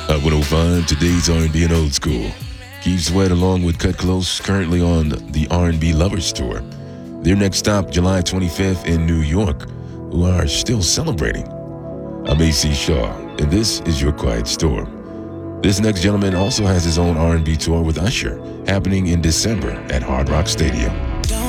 Hot 105, today's R&B and old school. Keith Sweat along with Cut Close, currently on the R&B Lovers Tour. Their next stop, July 25th in New York, who are still celebrating. I'm AC Shaw, and this is Your Quiet Storm. This next gentleman also has his own R&B tour with Usher, happening in December at Hard Rock Stadium.